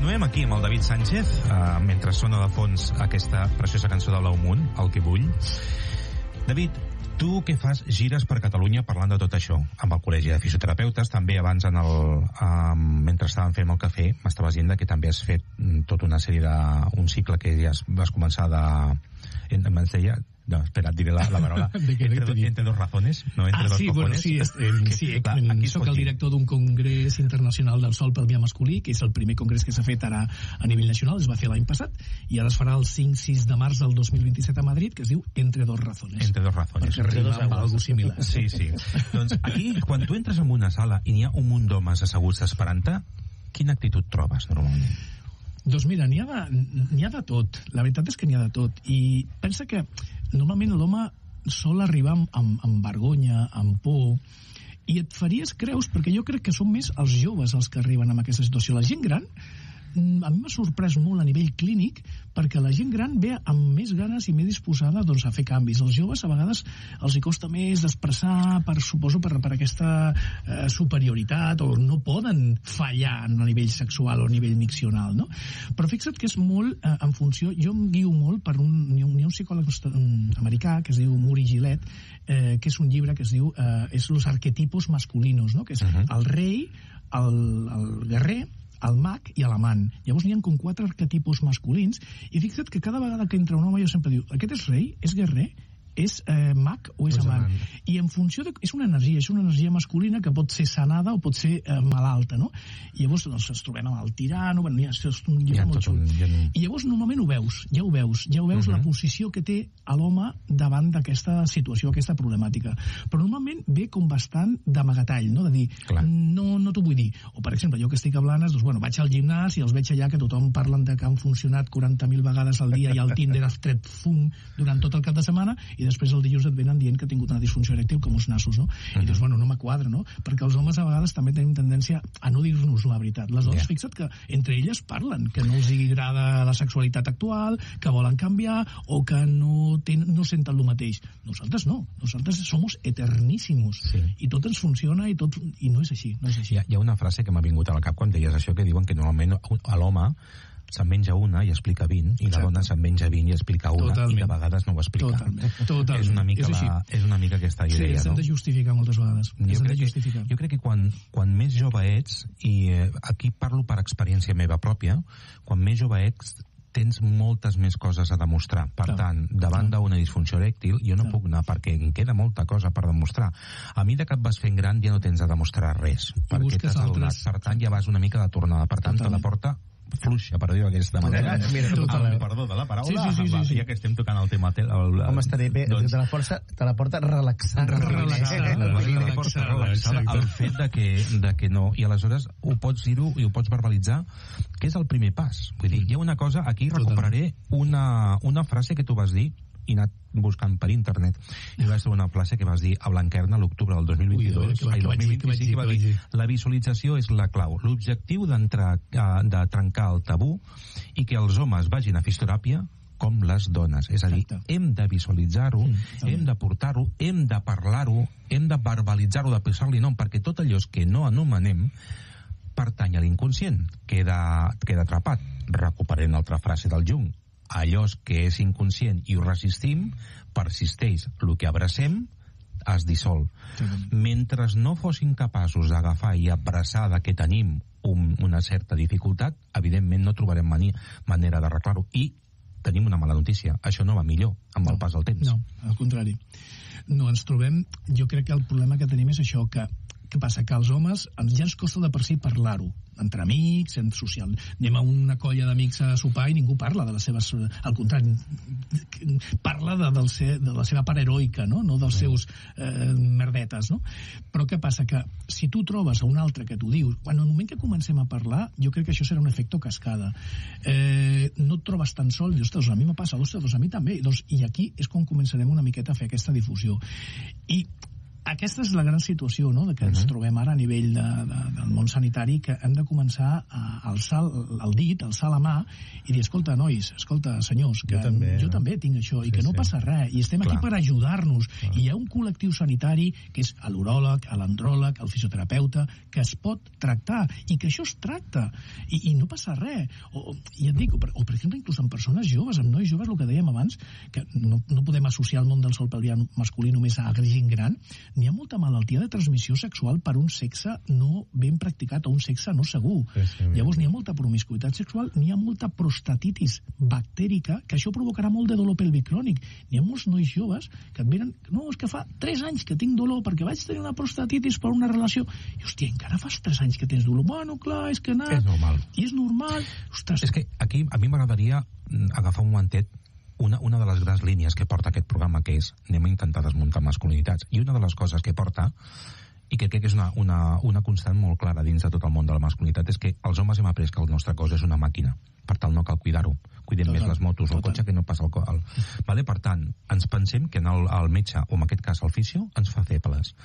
Continuem aquí amb el David Sánchez, mentre sona de fons aquesta preciosa cançó de Blau Munt, El que vull. David, tu què fas? Gires per Catalunya parlant de tot això, amb el Col·legi de Fisioterapeutes. També abans, mentre estàvem fent el cafè, m'estaves dient que també has fet tota una sèrie un cicle que ja vas començar em deia... No, espera, et diré la paraula. Entre dos razones, no entre dos cojones. Aquí soc el director d'un congrés internacional del sol pel dia masculí, que és el primer congrés que s'ha fet ara a nivell nacional, es va fer l'any passat, i ara es farà el 5-6 de març del 2027 a Madrid, que es diu Entre dos razones. Entre dos razones. Perquè arriba amb algo similar. Sí. Doncs aquí, quan tu entres en una sala i n'hi ha un munt d'homes asseguts esperant-te, quina actitud trobes normalment? Doncs mira, n'hi ha de tot. La veritat és que n'hi ha de tot. I pensa que normalment l'home sol arribar amb vergonya, amb por, i et faries creus, perquè jo crec que són més els joves els que arriben a aquesta situació. La gent gran, a mi m'ha sorprès molt a nivell clínic, perquè la gent gran ve amb més ganes i més disposada a fer canvis. Els joves a vegades els hi costa més d'expressar, suposo per aquesta superioritat, o no poden fallar a nivell sexual o a nivell miccional, no? Però fixa't que és molt en funció... Jo em guio molt per un psicòleg americà que es diu Murray Gillette, que és un llibre que es diu Los arquetipos masculinos, no? Que és el rei, el guerrer, el mag i l'amant. Llavors n'hi ha com 4 arquetipus masculins, i fixa't que cada vegada que entra un home jo sempre diu, aquest és rei, és guerrer, és mag o és amant? I en funció de... És una energia masculina que pot ser sanada o pot ser malalta, no? I llavors ens trobem amb el tirano, és un llibre molt xul. I llavors normalment ja ho veus la posició que té l'home davant d'aquesta situació, aquesta problemàtica. Però normalment ve com bastant d'amagatall, no? De dir, no t'ho vull dir. O, per exemple, jo que estic a Blanes, doncs, vaig al gimnàs i els veig allà que tothom parlen de que han funcionat 40.000 vegades al dia i el Tinder ha tret fum durant tot el cap de setmana, i després el dilluns et venen dient que ha tingut una disfunció erectil com uns nassos, no? I dius, no m'quadra, no? Perquè els homes a vegades també tenim tendència a no dir-nos la veritat. Les dones, fixa't que entre elles parlen, que no els agrada la sexualitat actual, que volen canviar, o que no senten el mateix. Nosaltres no. Nosaltres somos eterníssimos. I tot ens funciona i no és així. Hi ha una frase que m'ha vingut al cap quan deies això, que diuen que normalment a l'home se'n menja una i explica 20, i la dona se'n menja 20 i explica una, i de vegades no ho explica. Totalment. És una mica aquesta idea, no? Sí, s'han de justificar moltes vegades. Jo crec que quan més jove ets, i aquí parlo per experiència meva pròpia, quan més jove ets tens moltes més coses a demostrar. Per tant, davant d'una disfunció erèctil jo no puc anar, perquè em queda molta cosa per demostrar. A mi de cap vas fent gran ja no tens a demostrar res, perquè t'has adonat. Per tant, ja vas una mica de tornada. Per tant, te la porta fluixa, per dir-ho d'aquesta manera. Perdó de la paraula, ja que estem tocant el tema... Home, estaré bé, te la porta relaxada. El fet de que no, i aleshores ho pots dir-ho i ho pots verbalitzar, que és el primer pas. Vull dir, hi ha una cosa, aquí recuperaré una frase que tu vas dir, i he anat buscant per internet, i va ser una frase que vas dir a Blanquerna l'octubre del 2022, que va dir, la visualització és la clau. L'objectiu de trencar el tabú i que els homes vagin a fisioteràpia com les dones. És a dir, hem de visualitzar-ho, hem de portar-ho, hem de parlar-ho, hem de verbalitzar-ho, de posar-li nom, perquè tot allò que no anomenem pertany a l'inconscient, queda atrapat. Recuperem l'altra frase del Jung, allò que és inconscient i ho resistim, persisteix. El que abracem es dissol. Mentre no fossin capaços d'agafar i abraçar que tenim una certa dificultat, evidentment no trobarem manera d'arreglar-ho. I tenim una mala notícia, això no va millor amb el pas del temps. No, al contrari. No, ens trobem... Jo crec que el problema que tenim és això, que què passa? Que als homes ja ens costa de per si parlar-ho, entre amics, en social. Anem a una colla d'amics a sopar i ningú parla de les seves... Al contrari, parla de la seva part heroica, no dels seus merdetes, no? Però què passa? Que si tu trobes a un altre que t'ho diu, quan al moment que comencem a parlar, jo crec que això serà un efecte cascada. No et trobes tan sol, i ostres, a mi me passa, ostres, a mi també. I aquí és quan començarem una miqueta a fer aquesta difusió. I aquesta és la gran situació, no?, de que ens trobem ara a nivell del món sanitari, que hem de començar a alçar el dit, alçar la mà i dir, escolta, nois, escolta, senyors, que jo també tinc això, i que no passa res, i estem aquí per ajudar-nos, i hi ha un col·lectiu sanitari que és l'uròleg, l'andròleg, el fisioterapeuta, que es pot tractar, i que això es tracta, i no passa res. I et dic, o per exemple, inclús amb persones joves, amb nois joves, el que dèiem abans, que no podem associar el món del sol pelvià masculí només a gent gran. N'hi ha molta malaltia de transmissió sexual per un sexe no ben practicat o un sexe no segur. Llavors n'hi ha molta promiscuitat sexual, n'hi ha molta prostatitis bactèrica, que això provocarà molt de dolor pèlvic crònic. N'hi ha molts nois joves que et venen, no, és que fa 3 anys que tinc dolor perquè vaig tenir una prostatitis per una relació. I, hòstia, encara fas 3 anys que tens dolor. Bueno, clar, és que és normal. I és normal. Ostres. És que aquí a mi m'agradaria agafar un momentet una de les grans línies que porta aquest programa, que és anem a intentar desmuntar masculinitats, i una de les coses que porta, i que crec que és una constant molt clara dins de tot el món de la masculinitat, és que els homes hem après que el nostre cos és una màquina, per tant no cal cuidar-ho, cuidem més les motos o el cotxe que no passa vale? Per tant, ens pensem que el metge, o en aquest cas el fisio, ens fa febles.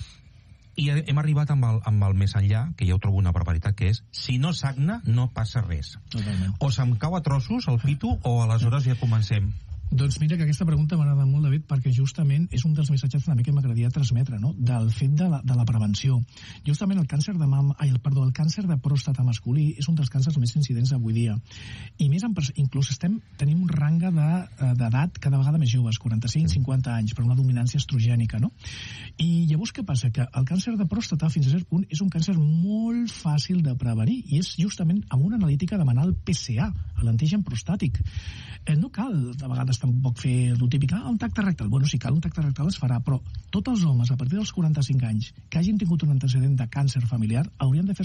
I hem arribat amb el més enllà, que ja ho trobo una barbaritat, que és, si no sagna, no passa res. Totalment. O se'm cau a trossos el pito, o aleshores ja comencem. Doncs mira que aquesta pregunta m'agrada molt, David, perquè justament és un dels missatges també que m'agradaria transmetre, no?, del fet de la prevenció. Justament el càncer de mama, el càncer de pròstata masculí és un dels càncers més incidents avui dia. I més, inclús tenim un rang d'edat cada vegada més joves, 45-50 anys, per una dominància estrogènica, no? I llavors què passa? Que el càncer de pròstata, fins a cert punt, és un càncer molt fàcil de prevenir, i és justament amb una analítica demanar el PSA, l'antigen prostàtic. No cal, de vegades, tampoc fer el típic, un tacte rectal. Bueno, si cal un tacte rectal es farà, però tots els homes a partir dels 45 anys que hagin tingut un antecedent de càncer familiar haurien de fer